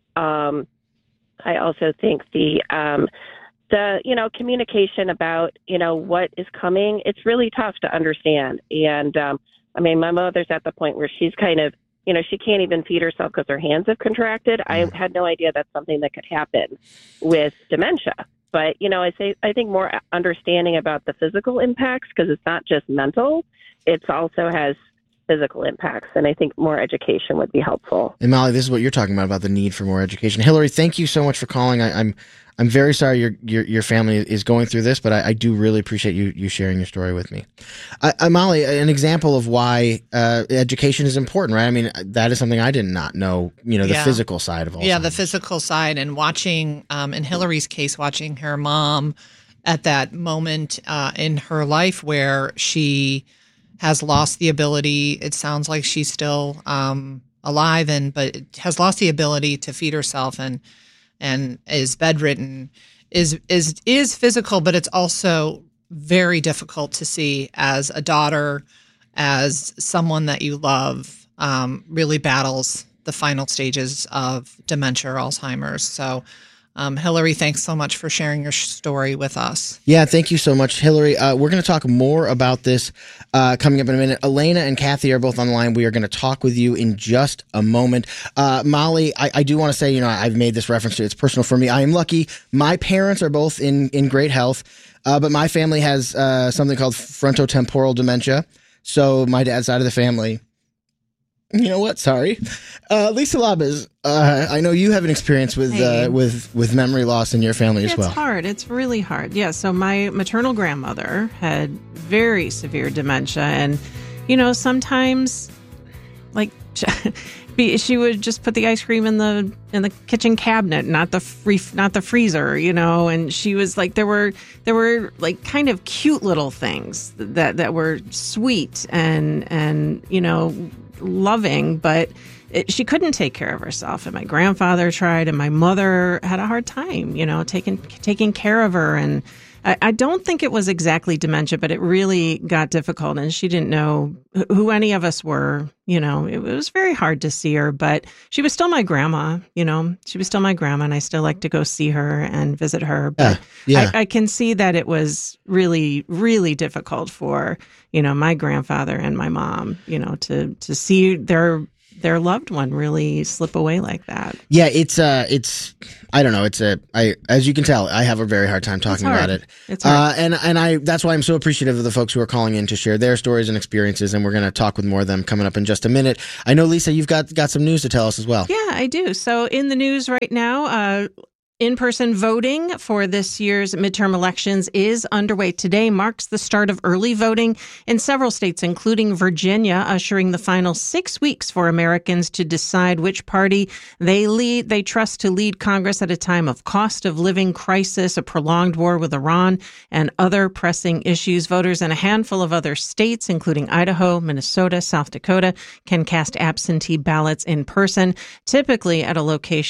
I also think the communication about, what is coming, it's really tough to understand. And my mother's at the point where she's kind of, she can't even feed herself because her hands have contracted. I had no idea that's something that could happen with dementia. But, I think more understanding about the physical impacts, because it's not just mental, it also has physical impacts. And I think more education would be helpful. And Molly, this is what you're talking about the need for more education. Hillary, thank you so much for calling. I'm very sorry your family is going through this, but I do really appreciate you sharing your story with me. Molly, an example of why education is important, right? I mean, that is something I did not know, the physical side of all. Yeah, the physical side, and watching, in Hillary's case, watching her mom at that moment in her life where she has lost the ability, it sounds like she's still alive, but has lost the ability to feed herself and is bedridden, is physical, but it's also very difficult to see as a daughter, as someone that you love, really battles the final stages of dementia or Alzheimer's. So Hillary, thanks so much for sharing your story with us. Yeah, thank you so much, Hillary. We're going to talk more about this coming up in a minute. Elena and Kathy are both on the line. We are going to talk with you in just a moment. Molly, I do want to say, I've made this reference to, it's personal for me. I am lucky. My parents are both in great health, but my family has something called frontotemporal dementia. So my dad's side of the family. You know what? Sorry. Lisa Labez, I know you have an experience with memory loss in your family as well. It's hard. It's really hard. Yeah. So my maternal grandmother had very severe dementia, and, sometimes she would just put the ice cream in the kitchen cabinet, not the freezer, and she was like, there were like kind of cute little things that were sweet and loving, but she couldn't take care of herself. And my grandfather tried, and my mother had a hard time, taking care of her. And I don't think it was exactly dementia, but it really got difficult. And she didn't know who any of us were. It was very hard to see her, but she was still my grandma. She was still my grandma, and I still like to go see her and visit her. But I can see that it was really, really difficult for, my grandfather and my mom, to see their loved one really slip away like that. Yeah, it's I don't know. As you can tell, I have a very hard time talking about it. It's hard. And that's why I'm so appreciative of the folks who are calling in to share their stories and experiences. And we're going to talk with more of them coming up in just a minute. I know, Lisa, you've got some news to tell us as well. Yeah, I do. So in the news right now, in-person voting for this year's midterm elections is underway. Today marks the start of early voting in several states, including Virginia, ushering the final 6 weeks for Americans to decide which party they trust to lead Congress at a time of cost of living crisis, a prolonged war with Iran, and other pressing issues. Voters in a handful of other states, including Idaho, Minnesota, South Dakota, can cast absentee ballots in person, typically at a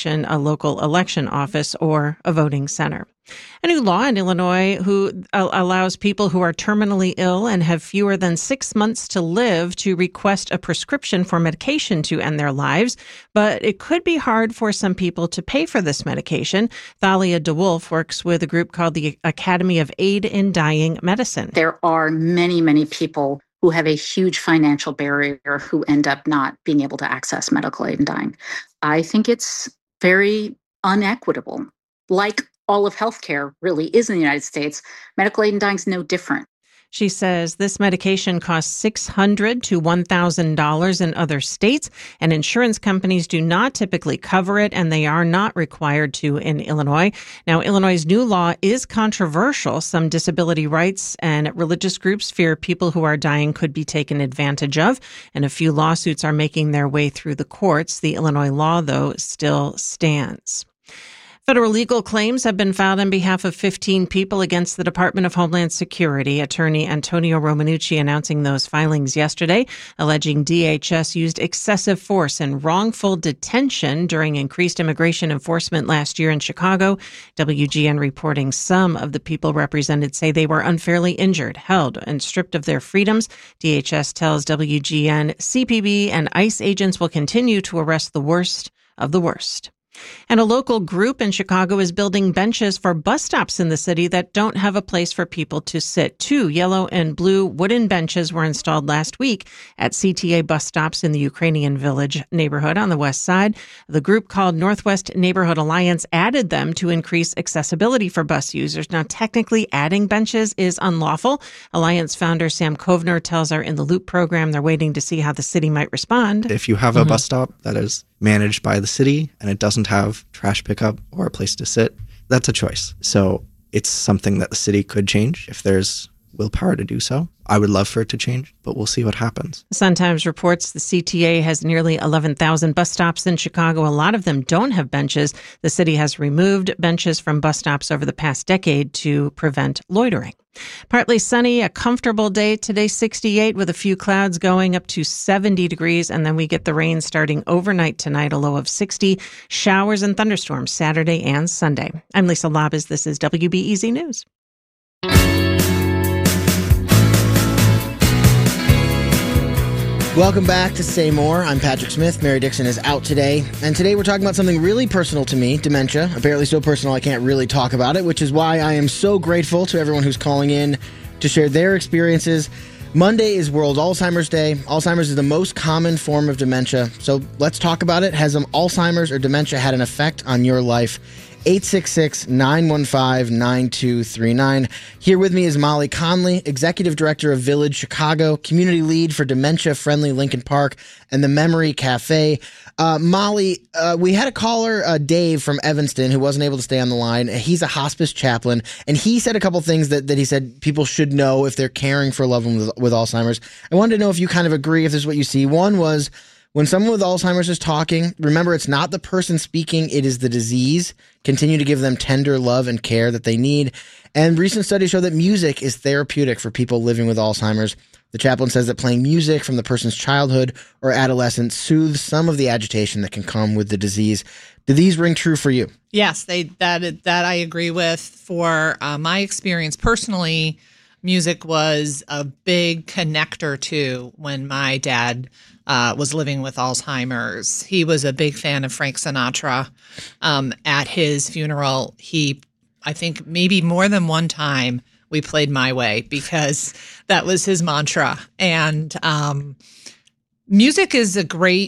local election office or a voting center. A new law in Illinois allows people who are terminally ill and have fewer than 6 months to live to request a prescription for medication to end their lives. But it could be hard for some people to pay for this medication. Thalia DeWolf works with a group called the Academy of Aid in Dying Medicine. There are many, many people who have a huge financial barrier who end up not being able to access medical aid in dying. I think it's very unequitable. Like all of healthcare really is in the United States, medical aid in dying is no different. She says this medication costs $600 to $1,000 in other states, and insurance companies do not typically cover it, and they are not required to in Illinois. Now, Illinois' new law is controversial. Some disability rights and religious groups fear people who are dying could be taken advantage of, and a few lawsuits are making their way through the courts. The Illinois law, though, still stands. Federal legal claims have been filed on behalf of 15 people against the Department of Homeland Security. Attorney Antonio Romanucci announcing those filings yesterday, alleging DHS used excessive force and wrongful detention during increased immigration enforcement last year in Chicago. WGN reporting some of the people represented say they were unfairly injured, held, and stripped of their freedoms. DHS tells WGN CPB and ICE agents will continue to arrest the worst of the worst. And a local group in Chicago is building benches for bus stops in the city that don't have a place for people to sit. 2 yellow and blue wooden benches were installed last week at CTA bus stops in the Ukrainian Village neighborhood on the west side. The group called Northwest Neighborhood Alliance added them to increase accessibility for bus users. Now, technically, adding benches is unlawful. Alliance founder Sam Kovner tells our In the Loop program they're waiting to see how the city might respond. If you have a bus stop that is managed by the city and it doesn't have trash pickup or a place to sit, that's a choice. So it's something that the city could change if there's willpower to do so. I would love for it to change, but we'll see what happens. The Sun-Times reports the CTA has nearly 11,000 bus stops in Chicago. A lot of them don't have benches. The city has removed benches from bus stops over the past decade to prevent loitering. Partly sunny, a comfortable day today, 68 with a few clouds going up to 70 degrees. And then we get the rain starting overnight tonight, a low of 60. Showers and thunderstorms Saturday and Sunday. I'm Lisa Labuz. This is WBEZ News. Welcome back to Say More. I'm Patrick Smith. Mary Dixon is out today. And today we're talking about something really personal to me, dementia. Apparently so personal I can't really talk about it, which is why I am so grateful to everyone who's calling in to share their experiences. Monday is World Alzheimer's Day. Alzheimer's is the most common form of dementia. So let's talk about it. Has Alzheimer's or dementia had an effect on your life? 866-915-9239. Here with me is Molly Conley, Executive Director of Village Chicago, Community Lead for Dementia-Friendly Lincoln Park, and the Memory Cafe. Molly, we had a caller, Dave from Evanston, who wasn't able to stay on the line. He's a hospice chaplain, and he said a couple things that he said people should know if they're caring for a loved one with Alzheimer's. I wanted to know if you kind of agree, if this is what you see. One was, when someone with Alzheimer's is talking, remember it's not the person speaking, it is the disease. Continue to give them tender love and care that they need. And recent studies show that music is therapeutic for people living with Alzheimer's. The chaplain says that playing music from the person's childhood or adolescence soothes some of the agitation that can come with the disease. Do these ring true for you? Yes, that I agree with. For my experience personally, music was a big connector too when my dad was living with Alzheimer's. He was a big fan of Frank Sinatra. At his funeral, I think maybe more than one time, we played My Way because that was his mantra. And music is a great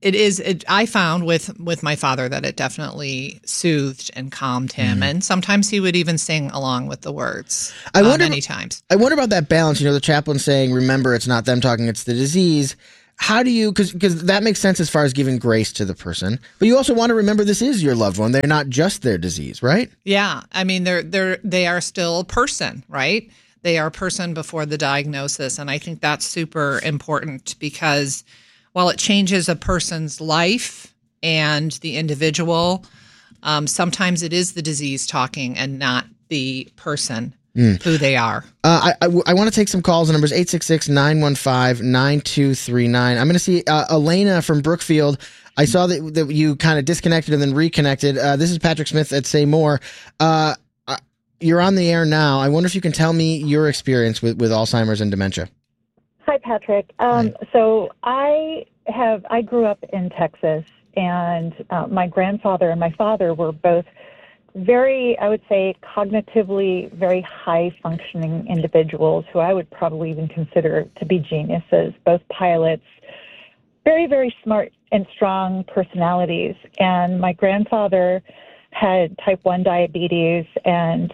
I found with my father that it definitely soothed and calmed him. Mhm. And sometimes he would even sing along with the words. I wonder many times. I wonder about that balance. The chaplain saying, remember, it's not them talking, it's the disease. How do you, because that makes sense as far as giving grace to the person, but you also want to remember this is your loved one. They're not just their disease, right? Yeah. I mean, they are still a person, right? They are a person before the diagnosis. And I think that's super important because while it changes a person's life and the individual, sometimes it is the disease talking and not the person who they are. I want to take some calls. The number is 866-915-9239. I'm going to see Elena from Brookfield. I saw that you kind of disconnected and then reconnected. This is Patrick Smith at Say More. You're on the air now. I wonder if you can tell me your experience with Alzheimer's and dementia. Hi, Patrick. So I grew up in Texas, and my grandfather and my father were both very, I would say, cognitively very high-functioning individuals who I would probably even consider to be geniuses, both pilots, very, very smart and strong personalities. And my grandfather had type 1 diabetes and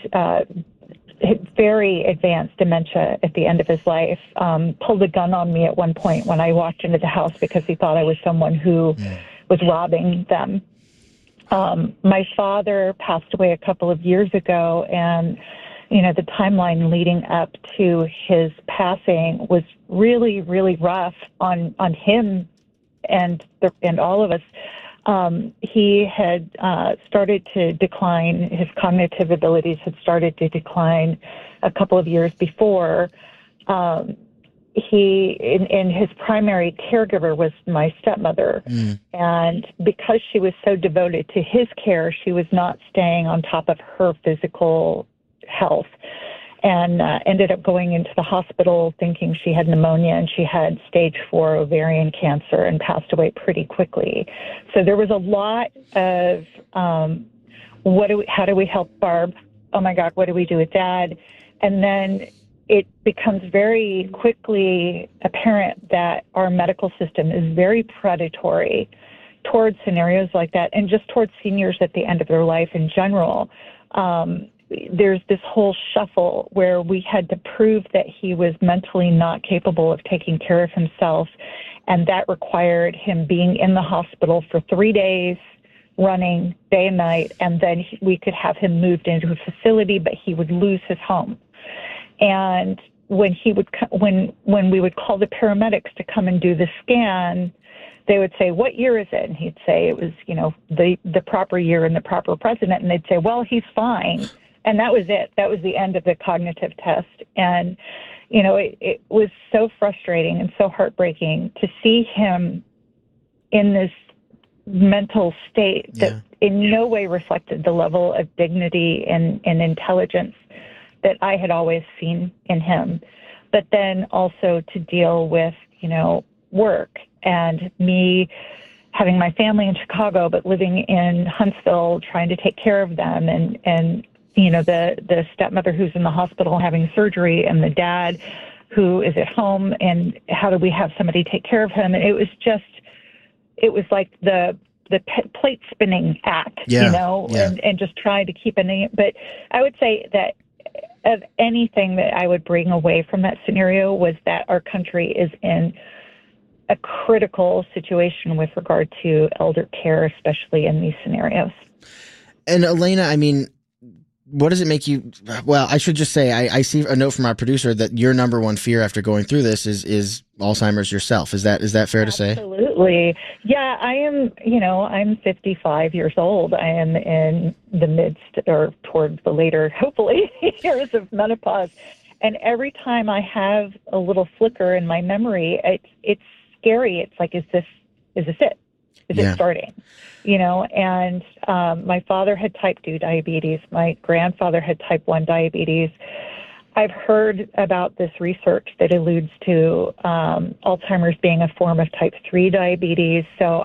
very advanced dementia at the end of his life, pulled a gun on me at one point when I walked into the house because he thought I was someone who was robbing them. My father passed away a couple of years ago, and the timeline leading up to his passing was really, really rough on him and all of us. He had started to decline. His cognitive abilities had started to decline a couple of years before. His primary caregiver was my stepmother. And because she was so devoted to his care, she was not staying on top of her physical health, and ended up going into the hospital thinking she had pneumonia, and she had stage 4 ovarian cancer and passed away pretty quickly. So there was a lot of how do we help Barb? Oh my God, what do we do with Dad? And then it becomes very quickly apparent that our medical system is very predatory towards scenarios like that, and just towards seniors at the end of their life in general. There's this whole shuffle where we had to prove that he was mentally not capable of taking care of himself, and that required him being in the hospital for 3 days, running day and night, and then we could have him moved into a facility, but he would lose his home. And when we would call the paramedics to come and do the scan, they would say, "What year is it?" And he'd say it was, the proper year and the proper president. And they'd say, "Well, he's fine." And that was it. That was the end of the cognitive test. And, it was so frustrating and so heartbreaking to see him in this mental state that in no way reflected the level of dignity and intelligence that I had always seen in him. But then also to deal with, work and me having my family in Chicago, but living in Huntsville, trying to take care of them, and the stepmother who's in the hospital having surgery, and the dad who is at home, and how do we have somebody take care of him? And it was like the plate spinning act, and just trying to keep it. But I would say that of anything that I would bring away from that scenario was that our country is in a critical situation with regard to elder care, especially in these scenarios. And Elena, I mean, what does it make you? Well, I should just say, I see a note from our producer that your number one fear after going through this is Alzheimer's yourself. Is that fair to say? Absolutely. Yeah, I am, I'm 55 years old. I am in the midst or towards the later, hopefully, years of menopause. And every time I have a little flicker in my memory, it's scary. It's like, is this it? Is it starting? And my father had type 2 diabetes. My grandfather had type 1 diabetes. I've heard about this research that alludes to Alzheimer's being a form of type 3 diabetes. So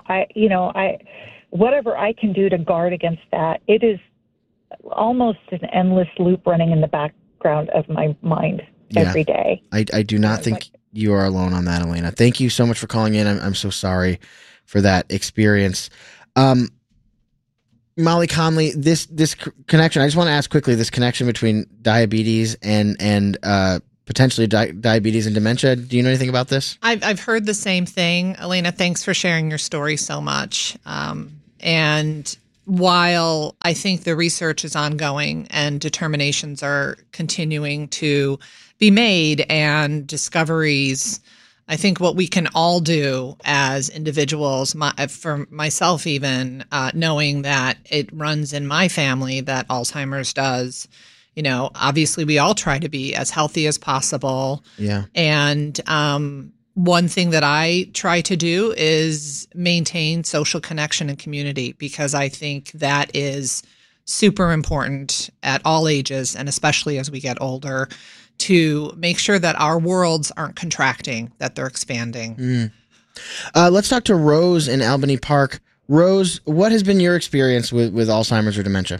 whatever I can do to guard against that, it is almost an endless loop running in the background of my mind every day. I do not think you are alone on that, Elena. Thank you so much for calling in. I'm so sorry for that experience. Molly Conley, this connection, I just want to ask quickly, this connection between diabetes and potentially diabetes and dementia. Do you know anything about this? I've heard the same thing. Elena, thanks for sharing your story so much. And while I think the research is ongoing and determinations are continuing to be made and discoveries, I think what we can all do as individuals, for myself even, knowing that it runs in my family, that Alzheimer's does, obviously we all try to be as healthy as possible. Yeah. And one thing that I try to do is maintain social connection and community, because I think that is super important at all ages, and especially as we get older, to make sure that our worlds aren't contracting, that they're expanding. Let's talk to Rose in Albany Park. Rose, what has been your experience with Alzheimer's or dementia?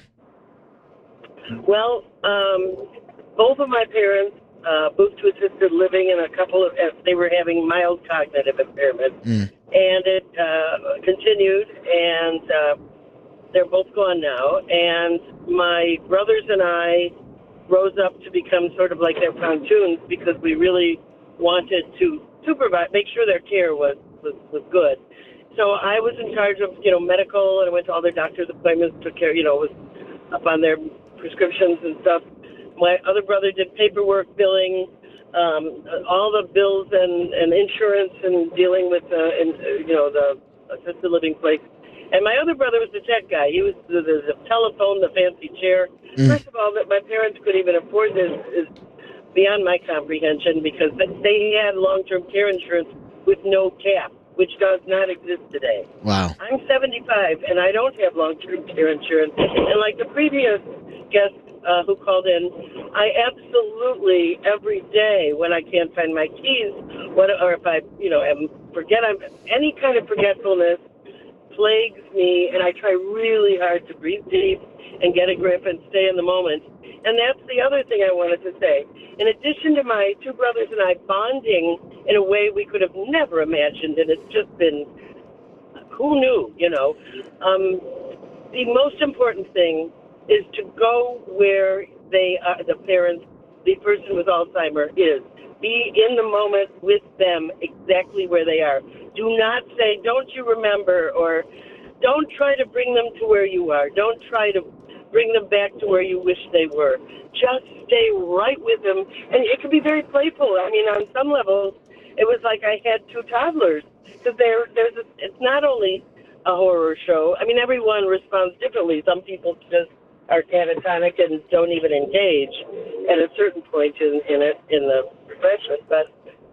Well, both of my parents moved to assisted living, and they were having mild cognitive impairment. And it continued, and they're both gone now. And my brothers and I rose up to become sort of like their pontoons, because we really wanted to supervise, make sure their care was good. So I was in charge of, medical, and I went to all their doctor's appointments, took care, was up on their prescriptions and stuff. My other brother did paperwork, billing, all the bills and insurance, and dealing with the assisted living place. And my other brother was the tech guy. He was the telephone, the fancy chair. First of all, that my parents could even afford this is beyond my comprehension, because they had long-term care insurance with no cap, which does not exist today. Wow. I'm 75, and I don't have long-term care insurance. And like the previous guest who called in, I absolutely, every day when I can't find my keys, or if I, any kind of forgetfulness plagues me, and I try really hard to breathe deep and get a grip and stay in the moment. And that's the other thing I wanted to say. In addition to my two brothers and I bonding in a way we could have never imagined, and it's just been, who knew, the most important thing is to go where they are, the parents, the person with Alzheimer is. Be in the moment with them exactly where they are. Do not say, don't you remember, or don't try to bring them to where you are. Don't try to bring them back to where you wish they were. Just stay right with them. And it can be very playful. I mean, on some levels, it was like I had two toddlers. Because it's not only a horror show. I mean, everyone responds differently. Some people just are catatonic and don't even engage at a certain point in the profession. But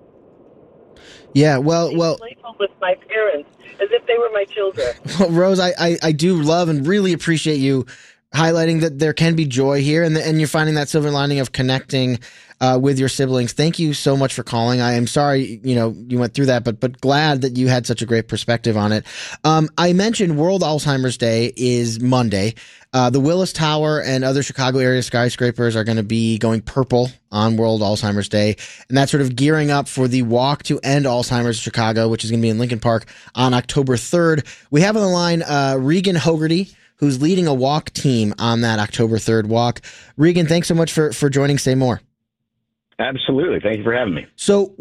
yeah, well, playful with my parents as if they were my children. Well, Rose, I do love and really appreciate you highlighting that there can be joy here, and you're finding that silver lining of connecting with your siblings. Thank you so much for calling. I am sorry, you went through that, but glad that you had such a great perspective on it. I mentioned World Alzheimer's Day is Monday. The Willis Tower and other Chicago area skyscrapers are going to be going purple on World Alzheimer's Day, and that's sort of gearing up for the Walk to End Alzheimer's Chicago, which is going to be in Lincoln Park on October 3rd. We have on the line Regan Hogarty, who's leading a walk team on that October 3rd walk. Regan, thanks so much for joining Say More. Absolutely. Thank you for having me. So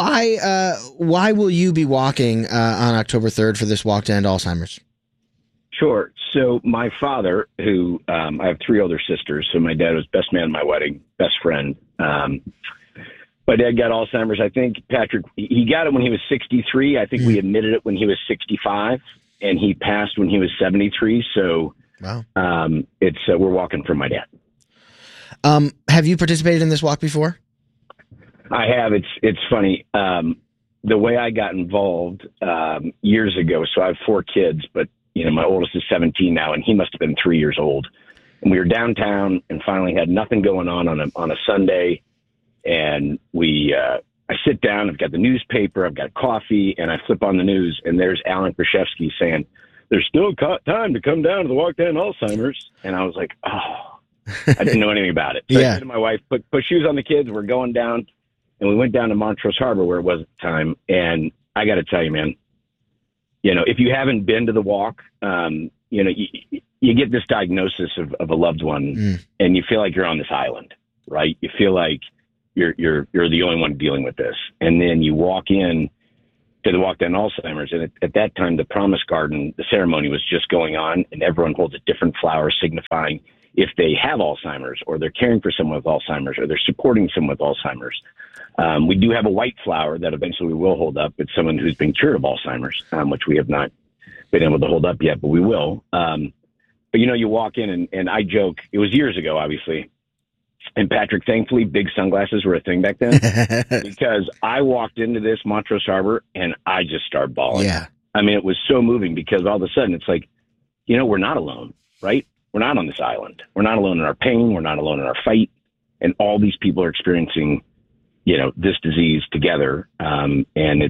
why will you be walking on October 3rd for this Walk to End Alzheimer's? Sure. So my father, who I have three older sisters, so my dad was best man at my wedding, best friend. My dad got Alzheimer's. I think, Patrick, he got it when he was 63. I think we admitted it when he was 65. And he passed when he was 73. So wow. We're walking from my dad. Have you participated in this walk before? I have. It's funny. The way I got involved years ago. So I have four kids, but my oldest is 17 now, and he must have been 3 years old. And we were downtown and finally had nothing going on a Sunday. And I sit down, I've got the newspaper, I've got coffee, and I flip on the news, and there's Alan Krashevsky saying, there's still time to come down to the Walk to End Alzheimer's. And I was like, oh, I didn't know anything about it. So I said to my wife, put shoes on the kids, we're going down. And we went down to Montrose Harbor, where it was at the time. And I got to tell you, man, if you haven't been to the walk, you get this diagnosis of a loved one and you feel like you're on this island, right? You feel like you're the only one dealing with this. And then you walk in to the Walk to End Alzheimer's. And at that time, the Promise Garden, the ceremony was just going on, and everyone holds a different flower signifying if they have Alzheimer's, or they're caring for someone with Alzheimer's, or they're supporting someone with Alzheimer's. We do have a white flower that eventually we will hold up. It's someone who's been cured of Alzheimer's, which we have not been able to hold up yet, but we will. But you walk in and I joke, it was years ago, obviously. And Patrick, thankfully, big sunglasses were a thing back then because I walked into this Montrose Harbor and I just started bawling. Yeah. I mean, it was so moving because all of a sudden it's like, we're not alone, right? We're not on this island. We're not alone in our pain. We're not alone in our fight. And all these people are experiencing, this disease together. And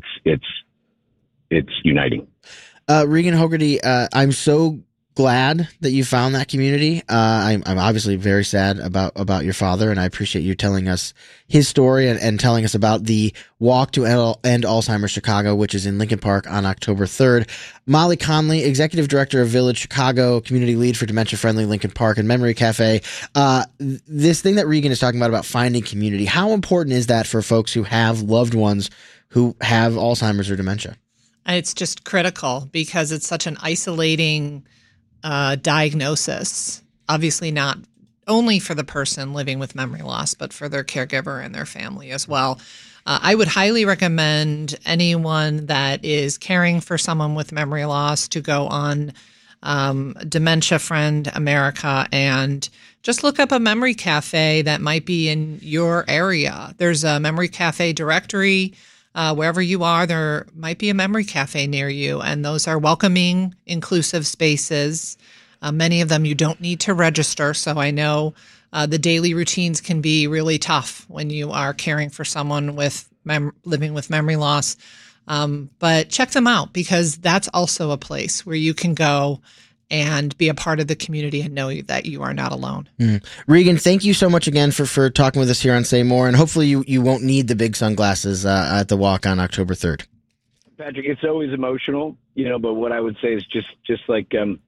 it's uniting. Regan Hogarty, I'm so glad that you found that community. I'm obviously very sad about your father, and I appreciate you telling us his story and telling us about the Walk to End Alzheimer's Chicago, which is in Lincoln Park on October 3rd. Molly Conley, Executive Director of Village Chicago, Community Lead for Dementia Friendly Lincoln Park and Memory Cafe. This thing that Regan is talking about finding community, how important is that for folks who have loved ones who have Alzheimer's or dementia? It's just critical because it's such an isolating diagnosis, obviously not only for the person living with memory loss, but for their caregiver and their family as well. I would highly recommend anyone that is caring for someone with memory loss to go on Dementia Friend America and just look up a memory cafe that might be in your area. There's a memory cafe directory. Wherever you are, there might be a memory cafe near you, and those are welcoming, inclusive spaces. Many of them you don't need to register, so I know the daily routines can be really tough when you are caring for someone with living with memory loss. But check them out because that's also a place where you can go and be a part of the community and know that you are not alone. Regan, thank you so much again for talking with us here on Say More, and hopefully you won't need the big sunglasses at the walk on October 3rd. Patrick, it's always emotional, but what I would say is just like, the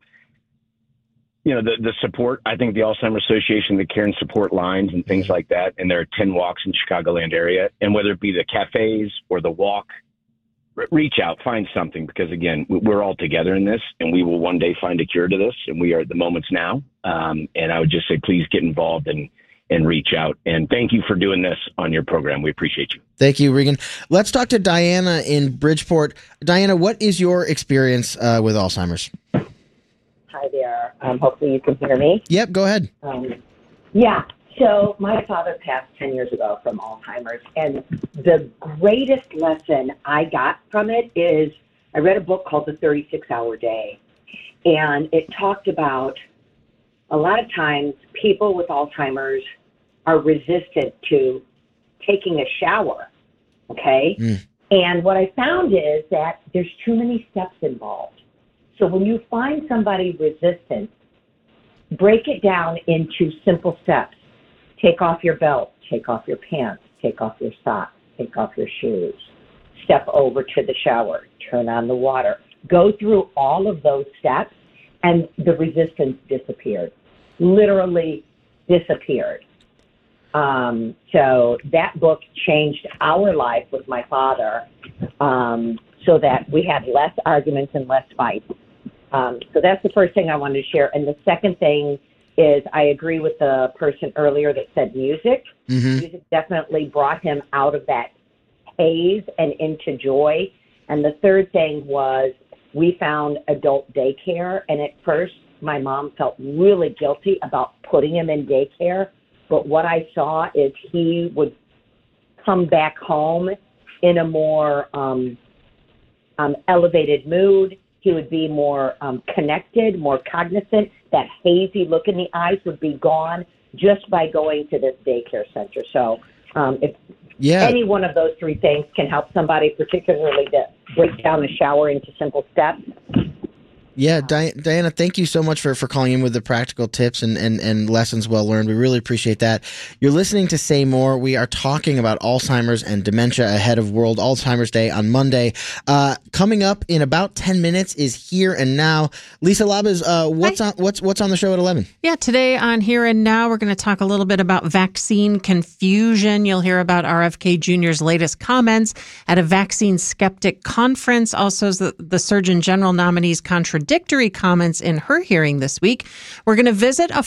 support. I think the Alzheimer's Association, the care and support lines and things like that, and there are 10 walks in Chicagoland area, and whether it be the cafes or the walk, reach out, find something, because again, we're all together in this, and we will one day find a cure to this, and we are at the moments now. And I would just say, please get involved and reach out. And thank you for doing this on your program. We appreciate you. Thank you, Regan. Let's talk to Diana in Bridgeport. Diana, what is your experience with Alzheimer's? Hi there. Hopefully you can hear me. Yep, go ahead. So my father passed 10 years ago from Alzheimer's, and the greatest lesson I got from it is I read a book called The 36-Hour Day, and it talked about a lot of times people with Alzheimer's are resistant to taking a shower, okay? And what I found is that there's too many steps involved. So when you find somebody resistant, break it down into simple steps. Take off your belt, take off your pants, take off your socks, take off your shoes, step over to the shower, turn on the water. Go through all of those steps, and the resistance disappeared, literally disappeared. So that book changed our life with my father, so that we had less arguments and less fights. So that's the first thing I wanted to share. And the second thing is I agree with the person earlier that said music. Music definitely brought him out of that haze and into joy. And the third thing was we found adult daycare. And at first, my mom felt really guilty about putting him in daycare. But what I saw is he would come back home in a more elevated mood. He would be more connected, more cognizant. That hazy look in the eyes would be gone just by going to this daycare center. So if any one of those three things can help somebody, particularly to break down the shower into simple steps, Yeah, Diana, thank you so much for calling in with the practical tips and lessons well learned. We really appreciate that. You're listening to Say More. We are talking about Alzheimer's and dementia ahead of World Alzheimer's Day on Monday. Coming up in about 10 minutes is Here and Now. Lisa Labuz, what's on the show at 11? Yeah, today on Here and Now, we're going to talk a little bit about vaccine confusion. You'll hear about RFK Jr.'s latest comments at a vaccine skeptic conference. Also, the Surgeon General nominee's contradictory comments in her hearing this week. We're going to visit a